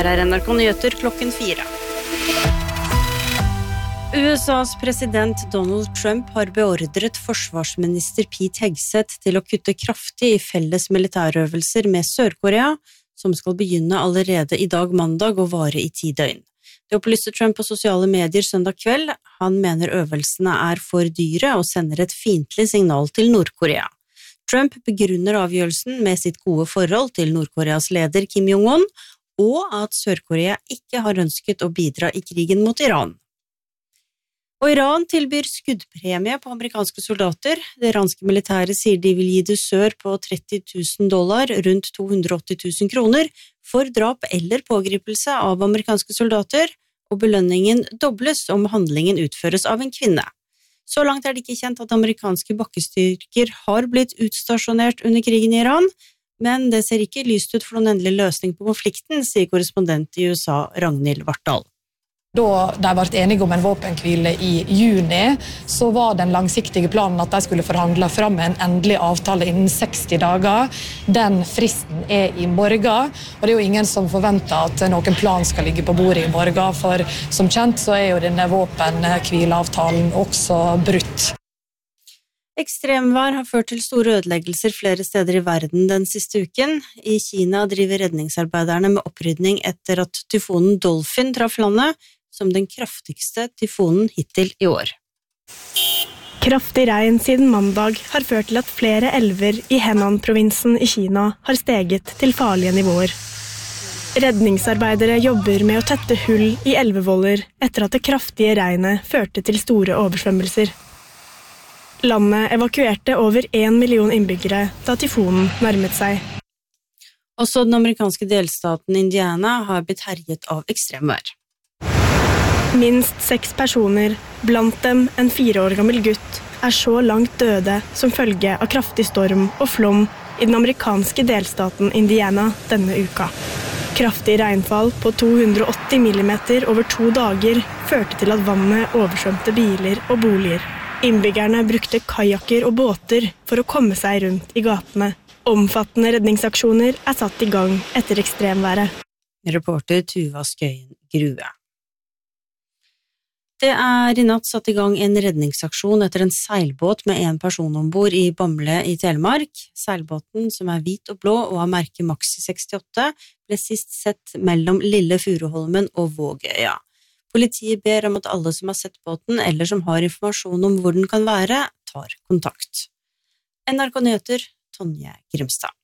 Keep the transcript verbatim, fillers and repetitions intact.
Her er N R K Nyheter klokken fire. U S A's president Donald Trump har beordret forsvarsminister Pete Hegseth til å kutte kraftig i felles militærøvelser med Sør-Korea, som skal begynne allerede i dag mandag og vare i ti døgn. Det opplyste Trump på sosiale medier søndag kveld. Han mener øvelsene er for dyre og sender et fiendtlig signal til Nord-Korea. Trump begrunner avgjørelsen med sitt gode forhold til Nord-Koreas leder Kim Jong-un, og at Sør-Korea ikke har ønsket å bidra i krigen mot Iran. Og Iran tilbyr skuddpremie på amerikanske soldater. Det iranske militæret sier de vil gi dusør på tretti tusen dollar, rundt to hundre og åtti tusen kroner, for drap eller pågripelse av amerikanske soldater, og belønningen dobles om handlingen utføres av en kvinne. Så langt er det ikke kjent at amerikanske bakkestyrker har blitt utstasjonert under krigen i Iran, men det ser ikke lyst ut for noen endelig løsning på konflikten, sier korrespondent i U S A Ragnhild Vartdal. Da de ble enige om en våpenhvile i juni, så var den langsiktige planen at de skulle forhandle fram en endelig avtale innen seksti dager. Den fristen er i morgen, og det er jo ingen som forventer at noen plan skal ligge på bordet i morgen, for som kjent så er jo denne våpenhvileavtalen også brutt. Ekstremvær har ført til store ødeleggelser flere steder i verden den siste uken. I Kina driver redningsarbeiderne med opprydning etter at tyfonen Dolphin traff landet, som den kraftigste tyfonen hittil i år. Kraftig regn siden mandag har ført til at flere elver i Henan-provinsen i Kina har steget til farlige nivåer. Redningsarbeidere jobber med å tette hull i elvevoller etter at det kraftige regnet førte til store oversvømmelser. Landet evakuerte over en million innbyggere da tyfonen nærmet seg. Også den amerikanske delstaten Indiana har blitt herjet av ekstremvær. Minst seks personer, blant dem en fire år gammel gutt, er så langt døde som følge av kraftig storm og flom i den amerikanske delstaten Indiana denne uka. Kraftig regnfall på to hundre og åtti millimeter over to dager førte til at vannet oversvømte biler og boliger. Innbyggerne brukte kajakker og båter for å komme seg rundt i gatene. Omfattende redningsaksjoner er satt i gang etter ekstremværet. Reporter Tuva Skøyen Grue. Det er i natt satt i gang en redningsaksjon etter en seilbåt med en person ombord i Bamble i Telemark. Seilbåten, som er hvit og blå og har merket Maxi sekstiåtte, ble sist sett mellom Lille Furuholmen og Vågøya. Politiet ber om at alle som har sett båten eller som har informasjon om hvor den kan være, tar kontakt. N R K Nyheter, Tonje Grimstad.